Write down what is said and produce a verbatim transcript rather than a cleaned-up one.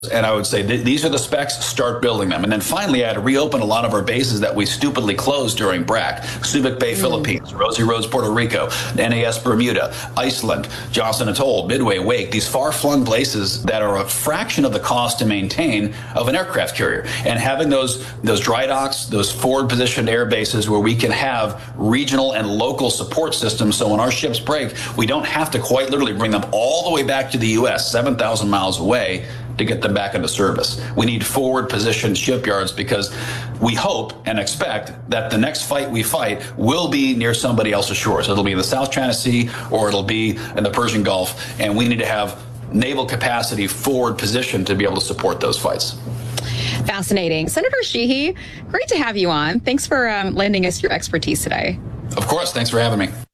And I would say th- these are the specs, start building them. And then finally, I had to reopen a lot of our bases that we stupidly closed during B R A C. Subic Bay, mm. Philippines, Rosie Roads, Puerto Rico, N A S Bermuda, Iceland, Johnson Atoll, Midway, Wake, these far-flung places that are a fraction of the cost to maintain of an aircraft carrier. And having those, those dry docks, those forward-positioned air bases where we can have regional and local support systems, so when our ships break, we don't have to quite literally bring them all the way back to the U S, seven thousand miles away, to get them back into service. We need forward positioned shipyards because we hope and expect that the next fight we fight will be near somebody else's shores. It'll be in the South China Sea or it'll be in the Persian Gulf, and we need to have naval capacity forward positioned to be able to support those fights. Fascinating. Senator Sheehy, great to have you on. Thanks for um, lending us your expertise today. Of course. Thanks for having me.